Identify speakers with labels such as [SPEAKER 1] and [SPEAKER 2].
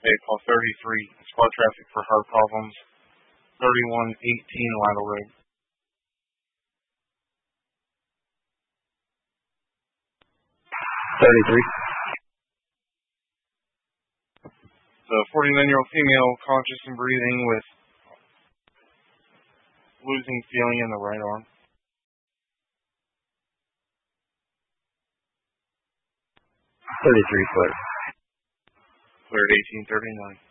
[SPEAKER 1] Okay, call 33, squad traffic for heart problems, 3118 Lytle Road.
[SPEAKER 2] 33.
[SPEAKER 1] The 49-year-old female conscious and breathing with losing feeling in the right arm.
[SPEAKER 2] 33 clear.
[SPEAKER 1] Cleared 1839.